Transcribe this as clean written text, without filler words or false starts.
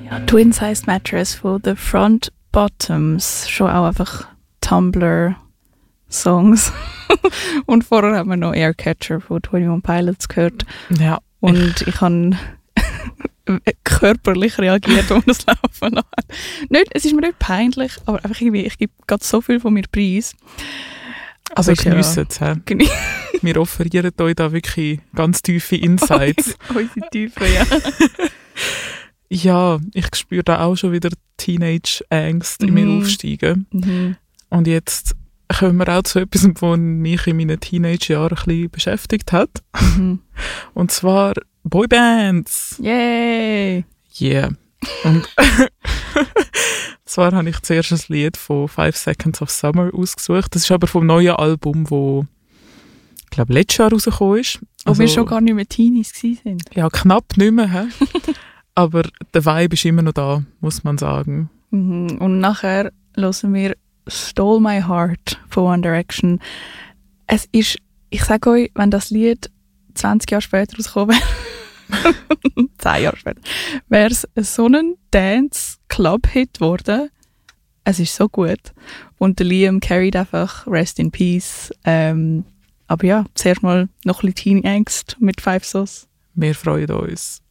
Ja, Twin Size Mattress von The Front Bottoms. Schon auch einfach Tumblr-Songs. Und vorher haben wir noch Aircatcher von 21 Pilots gehört. Ja. Und ich habe körperlich reagiert, als das laufen lassen. Nicht, es ist mir nicht peinlich, aber einfach irgendwie, ich gebe gerade so viel von mir preis. Also Aber geniessen es. Wir offerieren euch da wirklich ganz tiefe Insights. Unsere Tiefe, ja. Ja, ich spüre da auch schon wieder Teenage-Angst in mir aufsteigen. Mhm. Und jetzt kommen wir auch zu etwas, was mich in meinen Teenage-Jahren ein bisschen beschäftigt hat. Mhm. Und zwar Boybands. Yay! Yeah. Und zwar habe ich zuerst ein Lied von 5 Seconds of Summer ausgesucht. Das ist aber vom neuen Album, das, ich glaube, letztes Jahr rausgekommen ist. Wo wir schon gar nicht mehr Teenies waren. Ja, knapp nicht mehr. He? Aber der Vibe ist immer noch da, muss man sagen. Mhm. Und nachher hören wir Stole My Heart von One Direction. Es ist, ich sage euch, wenn das Lied 20 Jahre später rausgekommen wäre, 10 Jahre später, wäre es so ein Dance-Club-Hit geworden. Es ist so gut. Und der Liam carried einfach Rest in Peace. Aber ja, zuerst mal noch ein bisschen Teenie-Angst mit 5 Sauce. Wir freuen uns.